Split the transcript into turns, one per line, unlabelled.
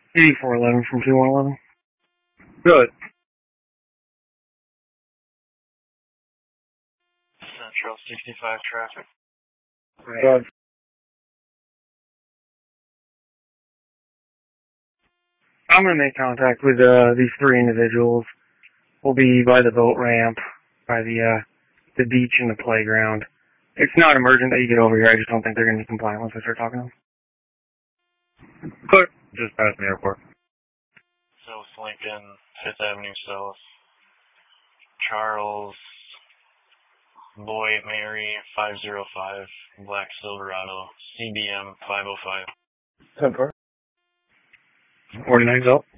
8411 from 2111.
Good.
Central 65 traffic.
Good.
I'm going to make contact with these three individuals. We'll be by the boat ramp, by the beach and the playground. It's not emergent that you get over here. I just don't think they're going to be compliant once I start talking to them.
Good. Just past the airport.
South Lincoln, 5th Avenue South. Charles Lloyd Mary 505, Black Silverado, CBM 505.
10-4. 49's up.